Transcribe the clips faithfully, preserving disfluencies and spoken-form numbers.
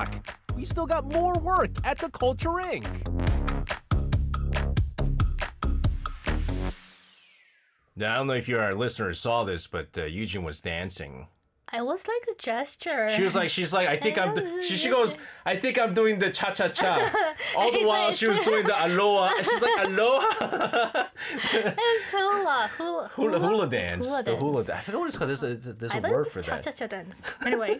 talk. We still got more work at the Culture Incorporated. Now, I don't know if you, our listeners, saw this, but uh, Eugene was dancing. I was like a gesture. She was like, she's like, I think I'm, do- she, she goes, I think I'm doing the cha-cha-cha. All the while she was doing the aloha. She's like, aloha. It's hula, hula, Hula, hula dance. Hula the dance. hula dance. I forgot what it's called. There's a, there's a I like word this for that. cha-cha-cha dance. Anyway.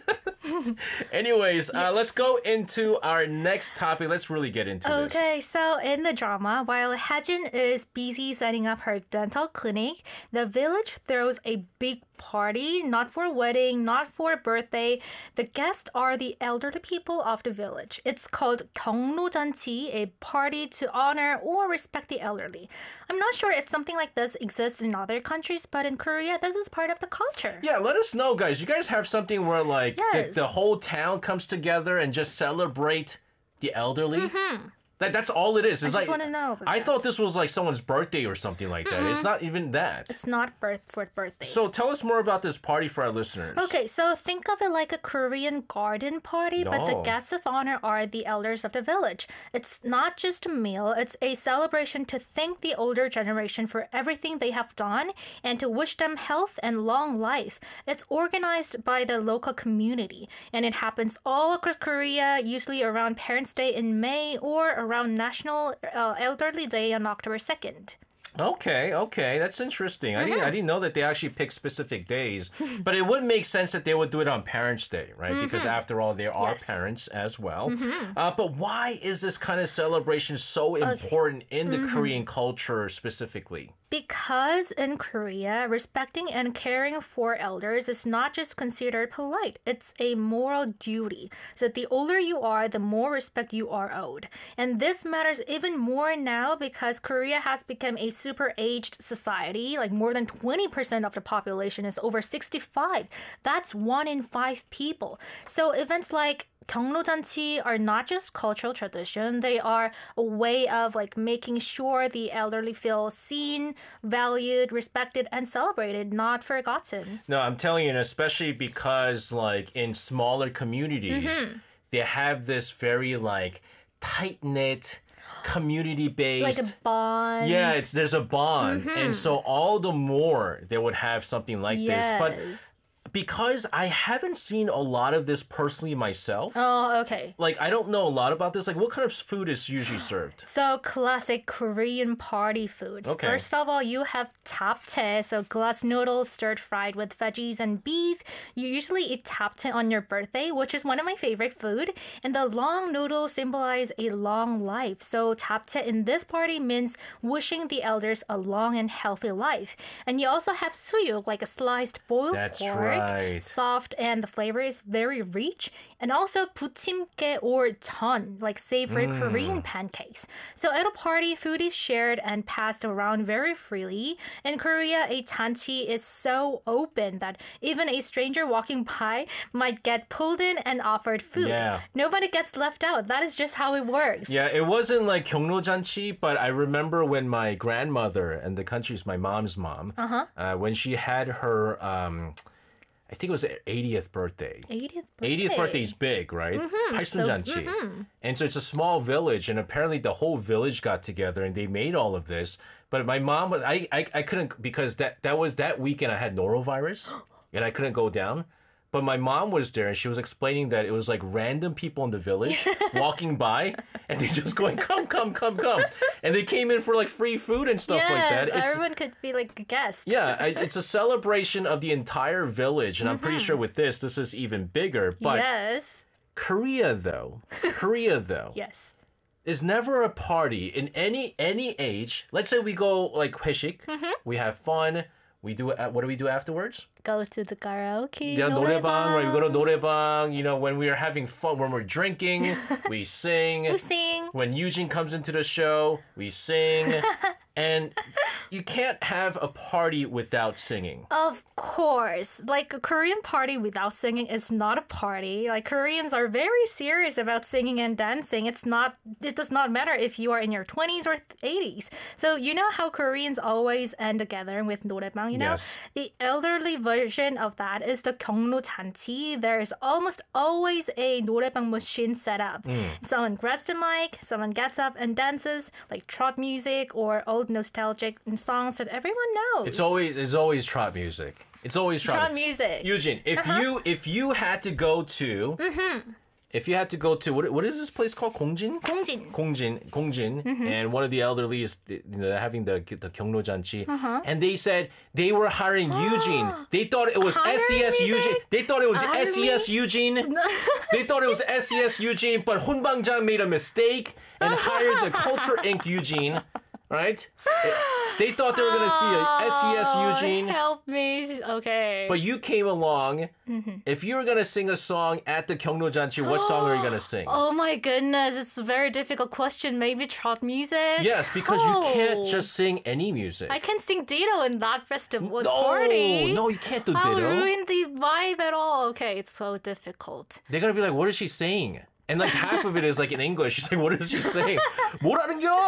Anyways, uh, Yes. let's go into our next topic. Let's really get into this. Okay, so in the drama, while Hajin is busy setting up her dental clinic, the village throws a big party, not for a wedding, not for a birthday. The guests are the elderly people of the village. It's called 경로잔치, a party to honor or respect the elderly. I'm not sure if something like this exists in other countries, but in Korea, this is part of the culture. Yeah, let us know, guys. You guys have something where like Yes. the, the whole town comes together and just celebrate the elderly? Mm-hmm. That, that's all it is. It's I like just wanna know about I that. thought this was like someone's birthday or something like that. It's not even that. It's not birth for birthday. So tell us more about this party for our listeners. Okay, so think of it like a Korean garden party, but the Oh. guests of honor are the elders of the village. It's not just a meal, it's a celebration to thank the older generation for everything they have done and to wish them health and long life. It's organized by the local community, and it happens all across Korea, usually around Parents' Day in May or around National uh, Elderly Day on October second. Okay, okay, that's interesting. I didn't, I didn't know that they actually pick specific days, but it would make sense that they would do it on Parents' Day, right? Because after all, they are Yes. parents as well. Uh, but why is this kind of celebration so important in the Korean culture specifically? Because in Korea, respecting and caring for elders is not just considered polite, it's a moral duty. So the older you are, the more respect you are owed. And this matters even more now because Korea has become a super aged society. Like more than twenty percent of the population is over sixty-five. That's one in five people. So events like 경로잔치 are not just cultural tradition. They are a way of like making sure the elderly feel seen, valued, respected, and celebrated, not forgotten. No, I'm telling you, and especially because like in smaller communities, they have this very like tight-knit, community-based... Like a bond. Yeah, it's there's a bond. And so all the more they would have something like this. But Yes. because I haven't seen a lot of this personally myself, Oh, okay. like I don't know a lot about this. Like what kind of food is usually served? So classic Korean party foods. Okay. First of all, you have tapte, so glass noodles stirred fried with veggies and beef. You usually eat tapte on your birthday, which is one of my favorite food. And the long noodles symbolize a long life. So tapte in this party means wishing the elders a long and healthy life. And you also have suyuk, like a sliced boiled That's pork. right. Soft, and the flavor is very rich. And also 부침개 or ton, like savory Mm. Korean pancakes. So at a party, food is shared and passed around very freely. In Korea, a tanchi is so open that even a stranger walking by might get pulled in and offered food. Yeah. Nobody gets left out. That is just how it works. Yeah, it wasn't like 경로잔치, but I remember when my grandmother, and the country's my mom's mom, uh-huh. uh, when she had her, um, I think it was her eightieth birthday. eightieth birthday. eightieth birthday is big, right? 팔순잔치. And so it's a small village, and apparently the whole village got together and they made all of this. But my mom was, I, I, I couldn't, because that, that was that weekend I had norovirus and I couldn't go down. But my mom was there and she was explaining that it was like random people in the village walking by and they just going, come, come, come, come. And they came in for like free food and stuff Yes, like that. It's, everyone could be like a guest. yeah, I- it's a celebration of the entire village. And I'm pretty sure with this, this is even bigger. But Yes. Korea, though, Korea, though, Yes. is never a party in any any age. Let's say we go like 회식, we have fun. We do uh, what do we do afterwards? Go to the karaoke. Yeah, 노래방, right? We go to 노래방. 노래방. You know, when we are having fun, when we're drinking, we sing. We sing. When Eugene comes into the show, we sing. And you can't have a party without singing. Of course. Like a Korean party without singing is not a party. Like Koreans are very serious about singing and dancing. It's not it does not matter if you are in your twenties or eighties. So you know how Koreans always end together with 노래방, you know? Yes. The elderly version of that is the 경로 잔치. There is almost always a 노래방 machine set up. Mm. Someone grabs the mic, someone gets up and dances, like trot music or old nostalgic songs that everyone knows. It's always it's always trot music. It's always trot, trot music. Eugene, if Uh-huh. you if you had to go to if you had to go to what what is this place called? 공진? 공진. 공진, 공진, and one of the elderly is you know, they're having the the 경로잔치, and they said they were hiring Eugene. They thought it was Hiring S E S music? Eugene. They thought it was Hiring S E S Eugene. They thought it was S E S Eugene, but 훈방장 made a mistake and hired the Culture Incorporated Eugene. Right? They thought they were gonna see a S E S Oh, Eugene. help me. Okay. But you came along. If you were gonna sing a song at the 경로잔치, what song are you gonna sing? Oh my goodness, it's a very difficult question. Maybe trot music? Yes, because Oh. you can't just sing any music. I can sing Ditto in that festival no, party. no, you can't do I'll ditto. ruin the vibe at all. Okay, it's so difficult. They're gonna be like, "What is she saying?" And like half of it is like in English. She's like, "What is she saying?" 뭐라는 겨?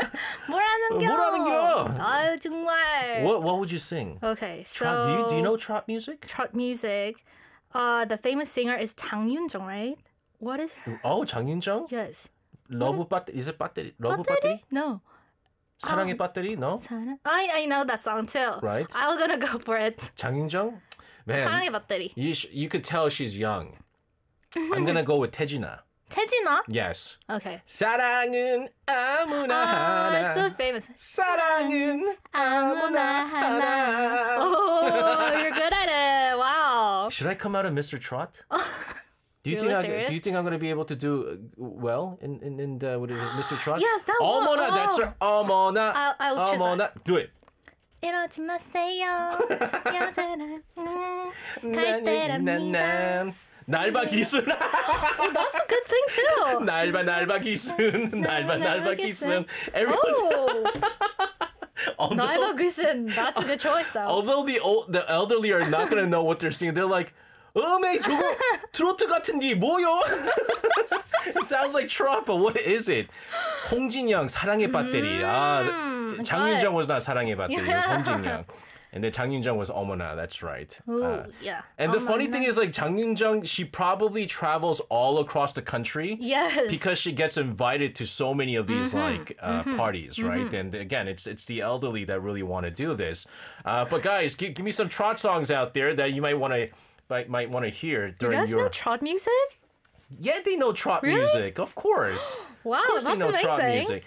뭐라는 겨? 뭐라는 겨? 아유, 정말. What What would you sing? Okay, so Trot, do you do you know trot music? trot music? Uh, the famous singer is 장윤정, right? What is her? Oh, 장윤정? Yes. 러브 배터리? Is it 배터리? 러브 배터리? 배터리? No. 사랑의 배터리? No. 사랑? I I know that song too. Right. I'm gonna go for it. 장윤정? Man, 사랑의 배터리. you sh- you could tell she's young. I'm gonna go with 태진아. 태진아? Yes. Okay. 사랑은 아무나 Ah, it's so 하나. famous. 사랑은 아무나 하나. Oh, you're good at it. Wow. Should I come out of Mister Trot? Do you Really think I, serious? do you think I'm gonna be able to do uh, well in in, in uh, what is it, Mister Trot? Yes, that one. 어머나, Oh. that's her. 어머나. I'll- I'll choose 어머나. Do it. 이러지 마세요. 여자는 음, 갈 때랍니다. 날바 기순. Oh, that's a good thing too. 날바 날바 기순. 날바 날바 기순. Everyone. Oh, although, 날바 귀신. That's a good choice though. although the old, the elderly are not gonna know what they're singing, they're like, 음에 저거 트로트 같은데 뭐요? It sounds like trot, but what is it? 홍진영 사랑의 배터리. 아, 장윤정 was not 사랑의 배터리. It was 홍진영. And then 장윤정 was 어머나. That's right. Ooh, Uh, yeah. and the funny 어머나. thing is, like 장윤정, she probably travels all across the country. Yes. Because she gets invited to so many of these like uh, parties, right? And again, it's it's the elderly that really want to do this. Uh, but guys, give, give me some trot songs out there that you might want to might might want to hear You during guys your. know trot music? Yeah, they know trot Really? music, of course. Wow, of course that's they know amazing. trot music.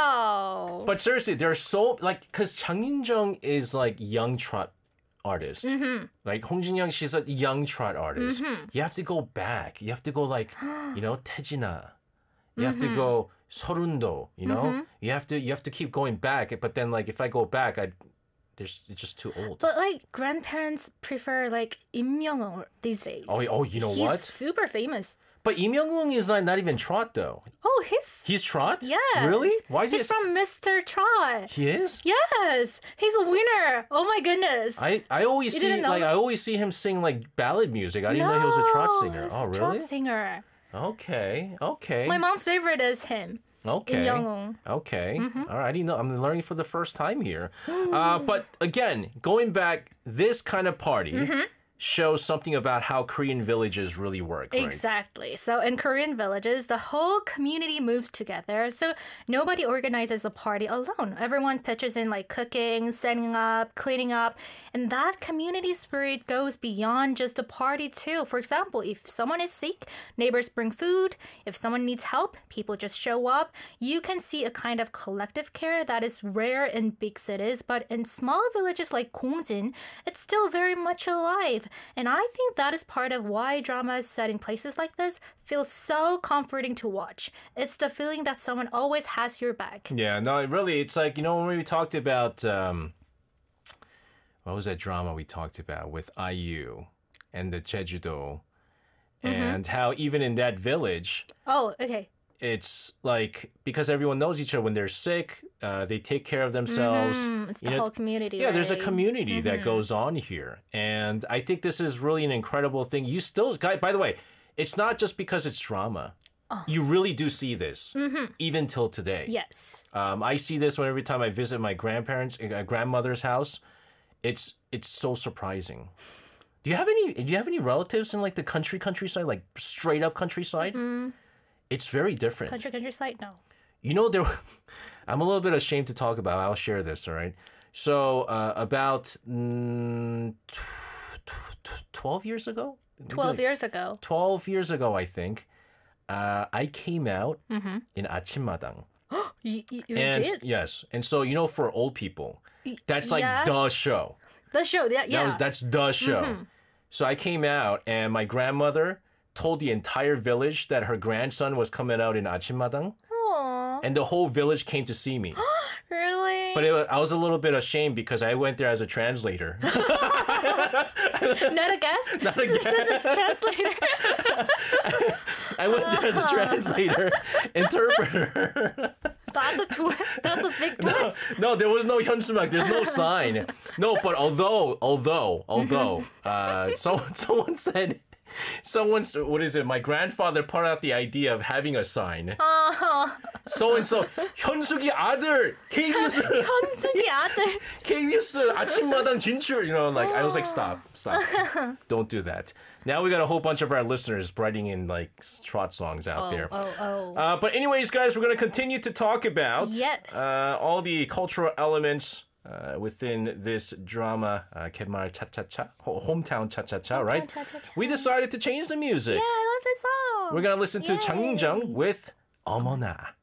Wow. But seriously, there's so like because Chang Yun-jung is like young trot artist. Mm-hmm. Like Hong Jin-young, she's a young trot artist. Mm-hmm. You have to go back. You have to go like, you know, Taejina. You have Mm-hmm. to go Seorundo. You know, you have to you have to keep going back. But then like if I go back, I there's it's just too old. But like grandparents prefer like Im Myung-won these days. Oh, oh, you know He's what? super famous. But Lee Myung-woon is not, not even trot though. Oh, he's He's trot? yes. Really? Why is he's he? from Mister Trot. He is. Yes, he's a winner. Oh my goodness. I, I always You see didn't know like that? I always see him sing like ballad music. I didn't know he was a trot singer. he's Oh, a really? Trot singer. Okay. Okay. My mom's favorite is him. Okay. Young-won. Okay. Mm-hmm. All right. I didn't know. I'm learning for the first time here. Uh, but again, going back, this kind of party Mm-hmm. shows something about how Korean villages really work. Right? Exactly. So in Korean villages, the whole community moves together. So nobody organizes a party alone. Everyone pitches in like cooking, setting up, cleaning up. And that community spirit goes beyond just a party too. For example, if someone is sick, neighbors bring food. If someone needs help, people just show up. You can see a kind of collective care that is rare in big cities, but in small villages like Gongjin, it's still very much alive. And I think that is part of why dramas set in places like this feel so comforting to watch. It's the feeling that someone always has your back. Yeah. No, it really, it's like, you know, when we talked about, um, what was that drama we talked about with I U and the Jeju-do Mm-hmm. and how even in that village, Oh, okay. it's like because everyone knows each other when they're sick, uh, they take care of themselves. Mm, it's the You know, whole community. Yeah, there's a right? community that goes on here. And I think this is really an incredible thing. You still, guy, by the way, it's not just because it's drama. You really do see this, even till today. Yes. Um, I see this when every time I visit my grandparents, uh, grandmother's house. It's it's so surprising. Do you have any? Do you have any relatives in like the country countryside, like straight up countryside? It's very different. Country countryside? No. You know, there. I'm a little bit ashamed to talk about. I'll share this. All right. So uh, about mm, twelve years ago. Twelve years ago. Twelve years ago, I think. Uh, I came out in 아침마당. You, you, you And did yes, and so you know, for old people, that's like yes. the show. the show. Yeah, yeah. That was that's the show. So I came out, and my grandmother told the entire village that her grandson was coming out in 아침마당, Aw, and the whole village came to see me. really? But it was, I was a little bit ashamed because I went there as a translator. Not a guest. Not a Just a translator. I went there as a translator, interpreter. That's a twist. That's a big twist. No, there was no Hyunsumak. There's no sign. No, but although, although, although, uh, someone, someone said, someone, what is it? My grandfather put out the idea of having a sign. So and so, 현숙이 아들, 케이비에스, 현숙이 아들. 케이비에스 아침마당 진출. You know, like I was like, stop, stop, don't do that. Now we got a whole bunch of our listeners writing in like trot songs out Oh, there. oh, oh. Uh, but anyways, guys, we're going to continue to talk about Yes. uh, all the cultural elements uh, within this drama, uh, 갯마을 차차차, ho- hometown 차차차, right? 차차차. We decided to change the music. Yeah, I love this song. We're going to listen to Yay. 장윤정 with 어머나.